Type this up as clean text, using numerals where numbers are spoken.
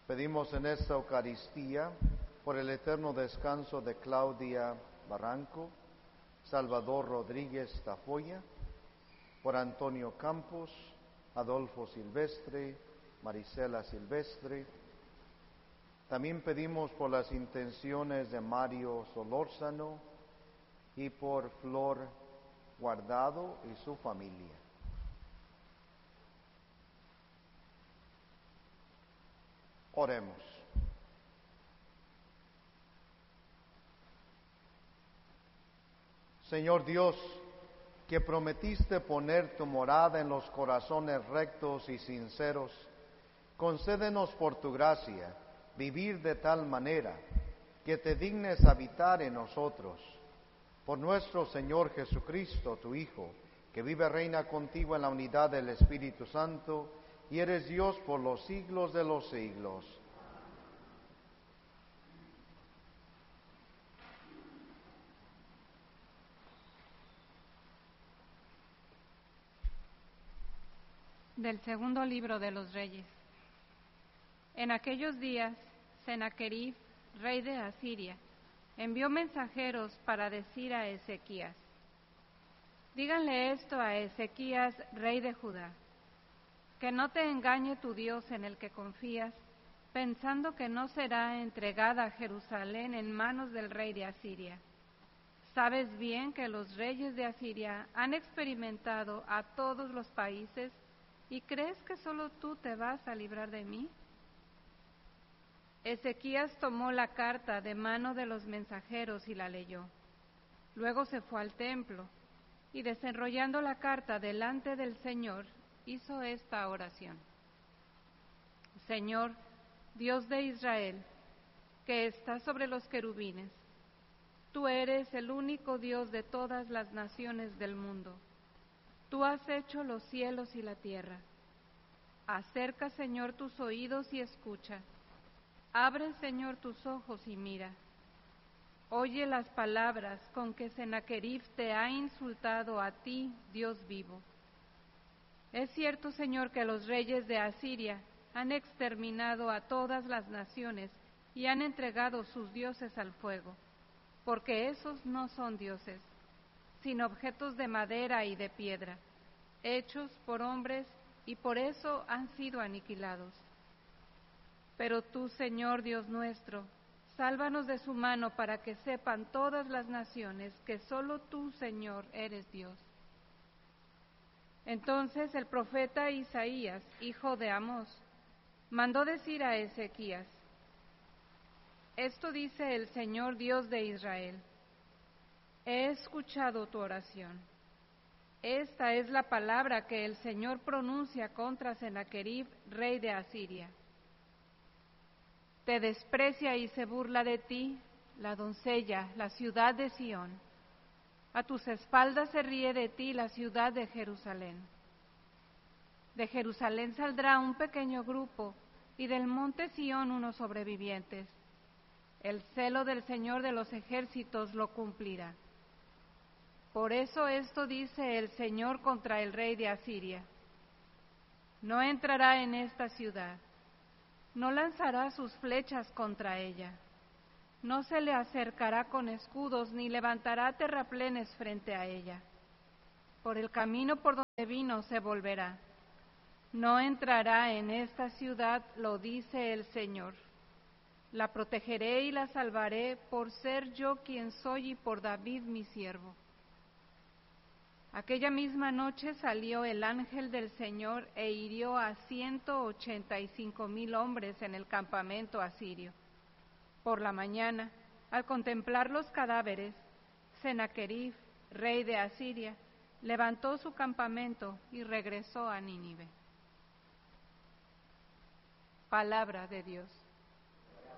Pedimos en esta Eucaristía por el eterno descanso de Claudia Barranco, Salvador Rodríguez Tafoya, por Antonio Campos, Adolfo Silvestre, Marisela Silvestre. También pedimos por las intenciones de Mario Solórzano y por Flor Guardado y su familia. Oremos. Señor Dios, que prometiste poner tu morada en los corazones rectos y sinceros, concédenos por tu gracia vivir de tal manera que te dignes habitar en nosotros. Por nuestro Señor Jesucristo, tu Hijo, que vive y reina contigo en la unidad del Espíritu Santo, y eres Dios por los siglos de los siglos. Del segundo libro de los Reyes. En aquellos días, Sennacherib, rey de Asiria, envió mensajeros para decir a Ezequías: díganle esto a Ezequías, rey de Judá, que no te engañe tu Dios en el que confías, pensando que no será entregada Jerusalén en manos del rey de Asiria. Sabes bien que los reyes de Asiria han experimentado a todos los países, ¿y crees que solo tú te vas a librar de mí? Ezequías tomó la carta de mano de los mensajeros y la leyó. Luego se fue al templo y, desenrollando la carta delante del Señor, hizo esta oración: Señor, Dios de Israel, que estás sobre los querubines, tú eres el único Dios de todas las naciones del mundo. Tú has hecho los cielos y la tierra. Acerca, Señor, tus oídos y escucha. Abre, Señor, tus ojos y mira. Oye las palabras con que Sennacherib te ha insultado a ti, Dios vivo. Es cierto, Señor, que los reyes de Asiria han exterminado a todas las naciones y han entregado sus dioses al fuego, porque esos no son dioses, sino objetos de madera y de piedra, hechos por hombres, y por eso han sido aniquilados. Pero tú, Señor Dios nuestro, sálvanos de su mano para que sepan todas las naciones que solo tú, Señor, eres Dios. Entonces el profeta Isaías, hijo de Amós, mandó decir a Ezequías: esto dice el Señor Dios de Israel: he escuchado tu oración. Esta es la palabra que el Señor pronuncia contra Sennacherib, rey de Asiria. Te desprecia y se burla de ti la doncella, la ciudad de Sión. A tus espaldas se ríe de ti la ciudad de Jerusalén. De Jerusalén saldrá un pequeño grupo, y del monte Sión unos sobrevivientes. El celo del Señor de los ejércitos lo cumplirá. Por eso esto dice el Señor contra el rey de Asiria: no entrará en esta ciudad, no lanzará sus flechas contra ella, no se le acercará con escudos ni levantará terraplenes frente a ella. Por el camino por donde vino se volverá. No entrará en esta ciudad, lo dice el Señor. La protegeré y la salvaré por ser yo quien soy y por David mi siervo. Aquella misma noche salió el ángel del Señor e hirió a 185,000 hombres en el campamento asirio. Por la mañana, al contemplar los cadáveres, Sennacherib, rey de Asiria, levantó su campamento y regresó a Nínive. Palabra de Dios.